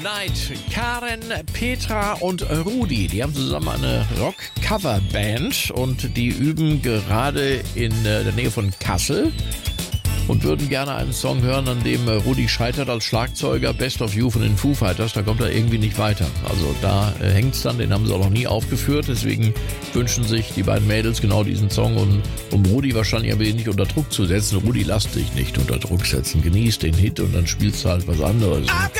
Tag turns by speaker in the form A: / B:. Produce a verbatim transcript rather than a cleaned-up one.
A: Night, Karen, Petra und Rudi, die haben zusammen eine Rock-Cover-Band und die üben gerade in der Nähe von Kassel und würden gerne einen Song hören, an dem Rudi scheitert als Schlagzeuger, Best of You von den Foo Fighters, da kommt er irgendwie nicht weiter. Also da äh, hängt's dann, den haben sie auch noch nie aufgeführt, deswegen wünschen sich die beiden Mädels genau diesen Song, und um Rudi wahrscheinlich ein wenig nicht unter Druck zu setzen. Rudi, lass dich nicht unter Druck setzen, genieß den Hit und dann spielst du halt was anderes.